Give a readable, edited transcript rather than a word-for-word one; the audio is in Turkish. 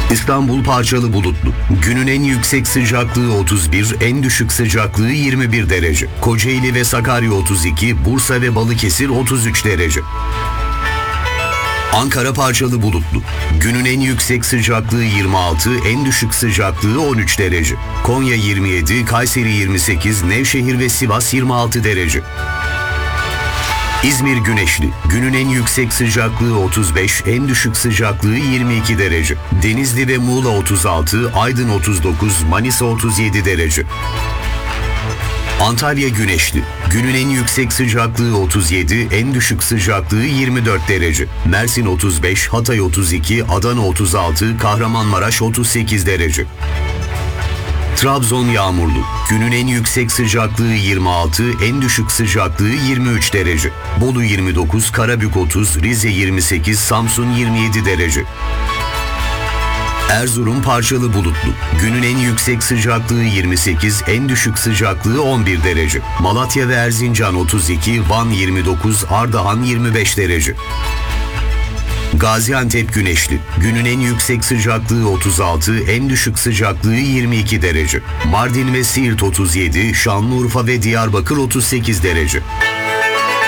İstanbul parçalı bulutlu. Günün en yüksek sıcaklığı 31, en düşük sıcaklığı 21 derece. Kocaeli ve Sakarya 32, Bursa ve Balıkesir 33 derece. Ankara parçalı bulutlu. Günün en yüksek sıcaklığı 26, en düşük sıcaklığı 13 derece. Konya 27, Kayseri 28, Nevşehir ve Sivas 26 derece. İzmir güneşli. Günün en yüksek sıcaklığı 35, en düşük sıcaklığı 22 derece. Denizli ve Muğla 36, Aydın 39, Manisa 37 derece. Antalya güneşli. Günün en yüksek sıcaklığı 37, en düşük sıcaklığı 24 derece. Mersin 35, Hatay 32, Adana 36, Kahramanmaraş 38 derece. Trabzon yağmurlu. Günün en yüksek sıcaklığı 26, en düşük sıcaklığı 23 derece. Bolu 29, Karabük 30, Rize 28, Samsun 27 derece. Erzurum parçalı bulutlu. Günün en yüksek sıcaklığı 28, en düşük sıcaklığı 11 derece. Malatya ve Erzincan 32, Van 29, Ardahan 25 derece. Gaziantep güneşli. Günün en yüksek sıcaklığı 36, en düşük sıcaklığı 22 derece. Mardin ve Siirt 37, Şanlıurfa ve Diyarbakır 38 derece.